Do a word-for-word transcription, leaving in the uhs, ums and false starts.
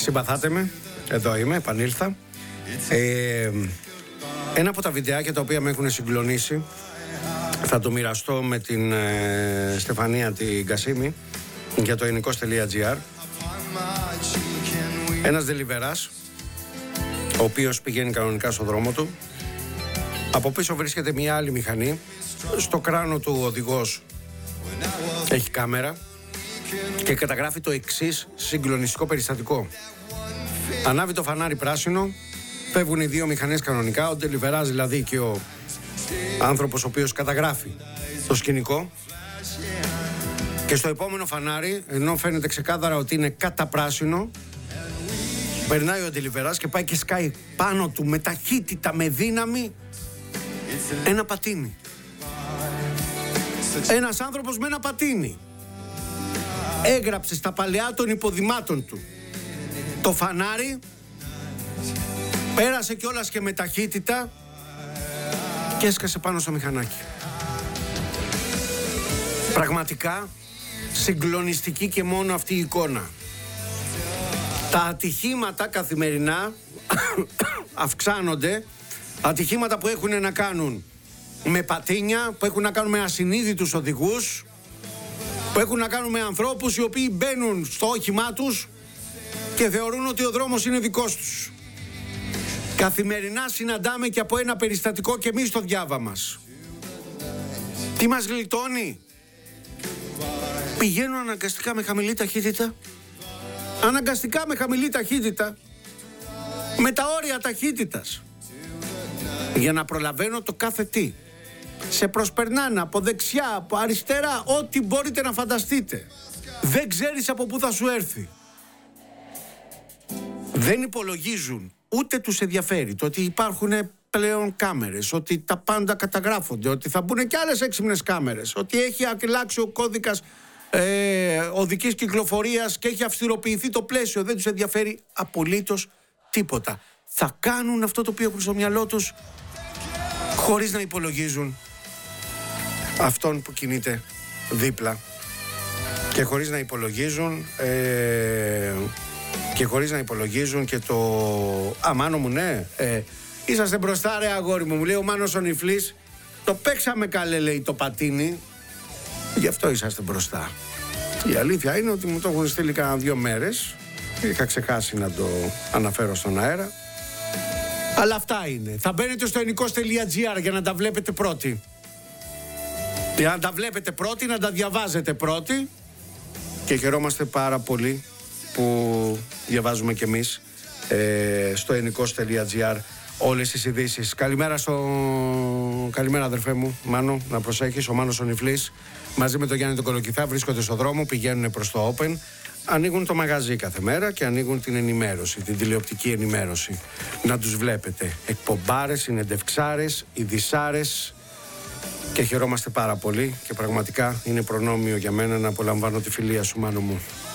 Συμπαθάτε με, εδώ είμαι, επανήλθα. ε, Ένα από τα βιντεάκια τα οποία με έχουν συγκλονίσει, θα το μοιραστώ με την ε, Στεφανία την Κασίμη για το ενικός τελεία τζι άρ. Ένας δελιβεράς, ο οποίος πηγαίνει κανονικά στο δρόμο του. Από πίσω βρίσκεται μια άλλη μηχανή. Στο κράνο του ο οδηγός έχει κάμερα και καταγράφει το εξής συγκλονιστικό περιστατικό. Ανάβει το φανάρι πράσινο, φεύγουν οι δύο μηχανές κανονικά, ο ντελιβεράς δηλαδή και ο άνθρωπος ο οποίος καταγράφει το σκηνικό, και στο επόμενο φανάρι, ενώ φαίνεται ξεκάθαρα ότι είναι κατά πράσινο, περνάει ο ντελιβεράς και πάει και σκάει πάνω του με ταχύτητα, με δύναμη, ένα πατίνι. Ένας άνθρωπος με ένα πατίνι έγραψε στα παλαιά των υποδημάτων του το φανάρι, πέρασε κιόλας και με ταχύτητα και έσκασε πάνω στο μηχανάκι. Πραγματικά συγκλονιστική και μόνο αυτή η εικόνα. Τα ατυχήματα καθημερινά αυξάνονται. Ατυχήματα που έχουν να κάνουν με πατίνια, που έχουν να κάνουν με ασυνείδητους οδηγούς, που έχουν να κάνουν με ανθρώπους οι οποίοι μπαίνουν στο όχημά τους και θεωρούν ότι ο δρόμος είναι δικός τους. Καθημερινά συναντάμε και από ένα περιστατικό και εμείς στο διάβα μας. Τι μας γλιτώνει? Πηγαίνουν αναγκαστικά με χαμηλή ταχύτητα. Αναγκαστικά με χαμηλή ταχύτητα. Με τα όρια ταχύτητας. Για να προλαβαίνω το κάθε τι. Σε προσπερνάνε από δεξιά, από αριστερά, ό,τι μπορείτε να φανταστείτε. Δεν ξέρεις από πού θα σου έρθει. Δεν υπολογίζουν, ούτε τους ενδιαφέρει το ότι υπάρχουν πλέον κάμερες, ότι τα πάντα καταγράφονται, ότι θα μπουν και άλλες έξυπνες κάμερες, ότι έχει αλλάξει ο κώδικας ε, οδικής κυκλοφορίας και έχει αυστηροποιηθεί το πλαίσιο. Δεν τους ενδιαφέρει απολύτως τίποτα. Θα κάνουν αυτό το οποίο έχουν στο μυαλό τους, χωρίς να υπολογίζουν αυτόν που κινείται δίπλα και χωρίς να υπολογίζουν ε, και χωρίς να υπολογίζουν και το «Α, Μάνο μου, ναι, ε, είσαστε μπροστά ρε αγόρι μου», μου λέει ο Μάνος ο Νιφλής, «το παίξαμε καλέ», λέει, «το πατίνι, γι' αυτό είσαστε μπροστά». Η αλήθεια είναι ότι μου το έχουν στείλει κάνα δύο μέρες, είχα ξεχάσει να το αναφέρω στον αέρα, αλλά αυτά είναι. Θα μπαίνετε στο ενικός τελεία τζι άρ για να τα βλέπετε πρώτοι. Για να τα βλέπετε πρώτοι, να τα διαβάζετε πρώτοι. Και χαιρόμαστε πάρα πολύ που διαβάζουμε κι εμείς ε, στο ενικός τελεία τζι άρ όλες τις ειδήσεις. Καλημέρα στο... Καλημέρα αδερφέ μου, Μάνο, να προσέχεις. Ο Μάνος ο Νιφλής μαζί με τον Γιάννη τον Κολοκυθά βρίσκονται στο δρόμο, πηγαίνουν προς το Open. Ανοίγουν το μαγαζί κάθε μέρα και ανοίγουν την ενημέρωση, την τηλεοπτική ενημέρωση. Να τους βλέπετε. Εκπομπάρες, συνεντευξάρες, ειδησάρες. Και χαιρόμαστε πάρα πολύ και πραγματικά είναι προνόμιο για μένα να απολαμβάνω τη φιλία σου, Μάνο μου.